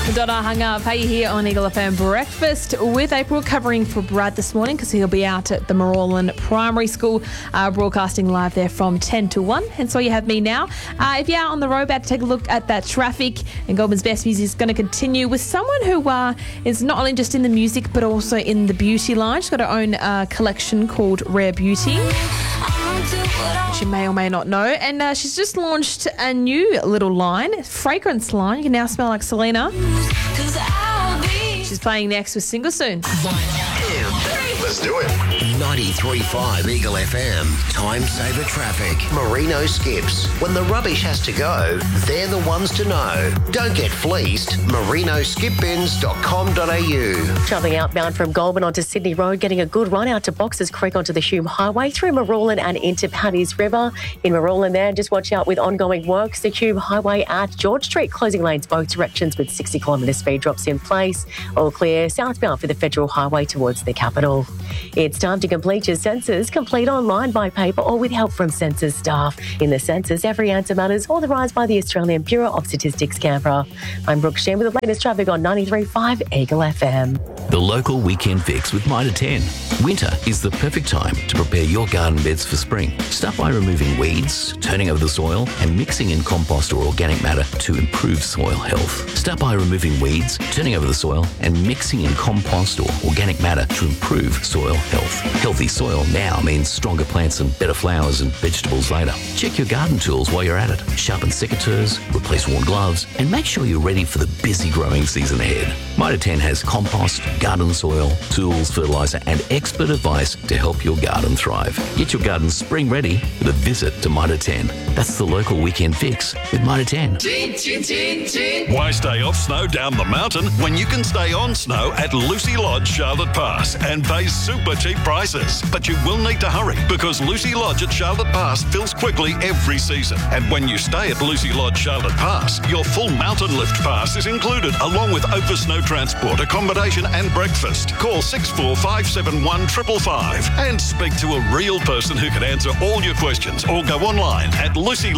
Madonna hung up. Hey, here on Eagle FM Breakfast with April, covering for Brad this morning because he'll be out at the Morawlin Primary School, broadcasting live there from 10 to 1. And so you have me now. If you're out on the road, about to take a look at that traffic, and Goulburn's Best Music is going to continue with someone who is not only just in the music but also in the beauty line. She's got her own collection called Rare Beauty, which you may or may not know. And she's just launched a new little line, fragrance line. You can now smell like Selena. She's playing next with Single Soon. 1, 2, 3. Let's do it. 93.5 Eagle FM. Time saver traffic. Merino Skips. When the rubbish has to go, they're the ones to know. Don't get fleeced. merinoskipbins.com.au. Travelling outbound from Goulburn onto Sydney Road, getting a good run out to Boxers Creek onto the Hume Highway, through Morawlin and into Paddy's River. In Morawlin there, just watch out with ongoing works. The Hume Highway at George Street, closing lanes both directions with 60km speed drops in place. All clear southbound for the Federal Highway towards the capital. It's time to complete your census. Complete online, by paper, or with help from census staff. In the census, every answer matters, authorised by the Australian Bureau of Statistics, Canberra. I'm Brooke Sheen with the latest traffic on 93.5 Eagle FM. The local weekend fix with Mitre 10. Winter is the perfect time to prepare your garden beds for spring. Start by removing weeds, turning over the soil, and mixing in compost or organic matter to improve soil health. Start by removing weeds, turning over the soil, and mixing in compost or organic matter to improve soil health. Healthy soil now means stronger plants and better flowers and vegetables later. Check your garden tools while you're at it. Sharpen secateurs, replace worn gloves, and make sure you're ready for the busy growing season ahead. Mitre 10 has compost, garden soil, tools, fertiliser, and expert advice to help your garden thrive. Get your garden spring ready with a visit to Mitre 10. That's the local weekend fix with Mitre 10. Why stay off snow down the mountain when you can stay on snow at Lucy Lodge, Charlotte Pass, and pay super cheap prices? But you will need to hurry, because Lucy Lodge at Charlotte Pass fills quickly every season. And when you stay at Lucy Lodge, Charlotte Pass, your full mountain lift pass is included, along with over snow transport, accommodation and breakfast. Call 64571 555 and speak to a real person who can answer all your questions, or go online at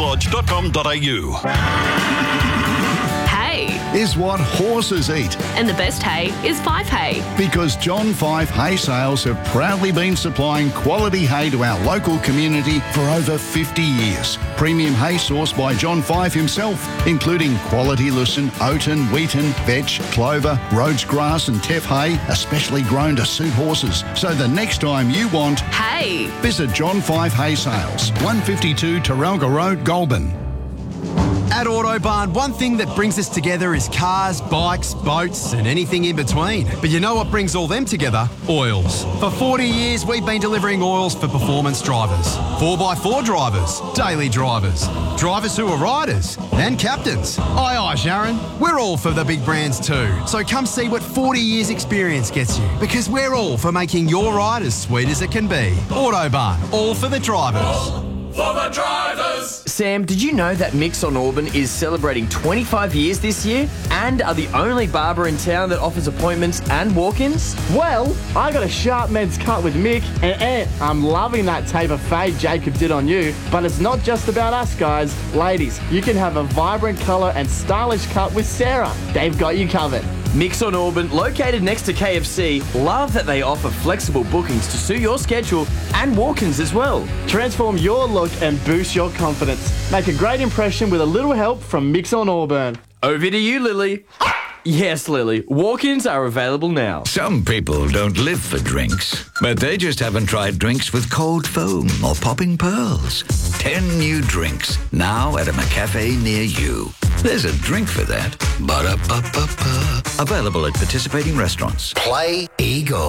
lucylodge.com.au. Hay is what horses eat. and the best hay is 5 Hay. Because John 5 Hay Sales have proudly been supplying quality hay to our local community for over 50 years. Premium hay sourced by John 5 himself, including quality lucerne, oaten, wheaten, vetch, clover, Rhodes grass and teff hay, especially grown to suit horses. So the next time you want Hay. visit John 5 Hay Sales, 152 Taralga Road, Goulburn. At Autobarn, one thing that brings us together is cars, bikes, boats, and anything in between. But you know what brings all them together? Oils. For 40 years, we've been delivering oils for performance drivers, 4x4 drivers, daily drivers, drivers who are riders, and captains. Aye, aye, Sharon. We're all for the big brands too. So come see what 40 years experience gets you, because we're all for making your ride as sweet as it can be. Autobarn, all for the drivers. For the drivers! Sam, did you know that Mix on Auburn is celebrating 25 years this year and are the only barber in town that offers appointments and walk-ins? Well, I got a sharp men's cut with Mick, and I'm loving that taper fade Jacob did on you. But it's not just about us, guys. Ladies, you can have a vibrant colour and stylish cut with Sarah. They've got you covered. Mix on Auburn, located next to KFC, love that they offer flexible bookings to suit your schedule and walk-ins as well. Transform your look and boost your confidence. Make a great impression with a little help from Mix on Auburn. Over to you, Lily. Yes, Lily. Walk-ins are available now. Some people don't live for drinks, but they just haven't tried drinks with cold foam or popping pearls. 10 new drinks, now at a McCafe near you. There's a drink for that. Ba-da-ba-ba-ba. Available at participating restaurants. Play Eagle.